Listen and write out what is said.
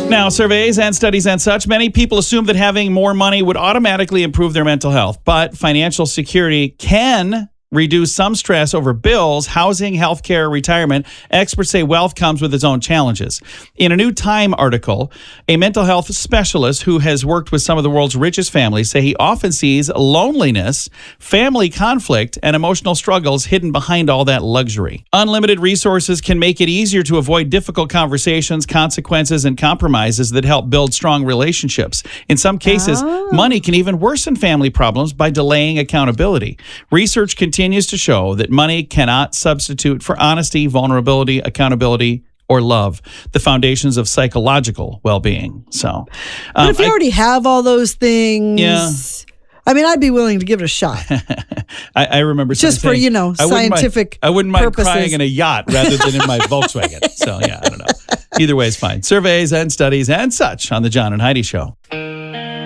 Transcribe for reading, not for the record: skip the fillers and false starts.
Now, surveys and studies and such, many people assume that having more money would automatically improve their mental health. But financial security can reduce some stress over bills, housing, healthcare, retirement. Experts say wealth comes with its own challenges. In a new Time article, a mental health specialist who has worked with some of the world's richest families say he often sees loneliness, family conflict, and emotional struggles hidden behind all that luxury. Unlimited resources can make it easier to avoid difficult conversations, consequences, and compromises that help build strong relationships. In some cases, money can even worsen family problems by delaying accountability. Research continues to show that money cannot substitute for honesty, vulnerability, accountability, or love, the foundations of psychological well-being. So, but if you already have all those things, yeah. I mean, I'd be willing to give it a shot. I remember just for saying, scientific. I wouldn't mind purposes. crying in a yacht rather than in my Volkswagen. So yeah, I don't know. Either way is fine. Surveys and studies and such on the John and Heidi Show.